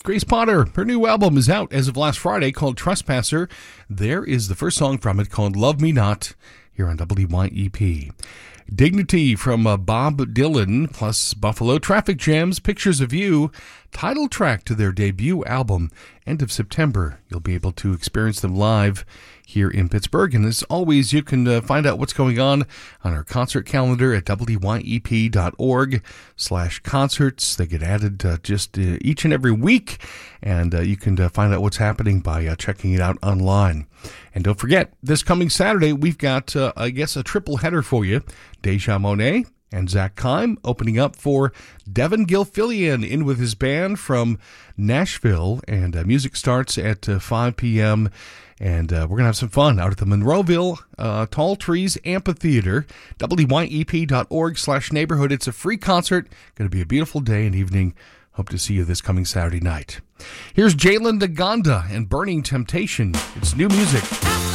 Grace Potter, her new album is out as of last Friday called Trespasser. There is the first song from it called Love Me Not here on WYEP. Dignity from Bob Dylan, plus Buffalo Traffic Jams, Pictures of You, title track to their debut album, end of September. You'll be able to experience them live here in Pittsburgh. And as always, you can find out what's going on our concert calendar at wyep.org/concerts. They get added just each and every week, and you can find out what's happening by checking it out online. And don't forget, this coming Saturday, we've got, a triple header for you. Deja Monet and Zach Kime opening up for Devin Gilfillian in with his band from Nashville. And music starts at 5 p.m., and we're going to have some fun out at the Monroeville Tall Trees Amphitheater. wyep.org/neighborhood. It's a free concert. Going to be a beautiful day and evening. Hope to see you this coming Saturday night. Here's Jalen Naganda and Burning Temptation. It's new music.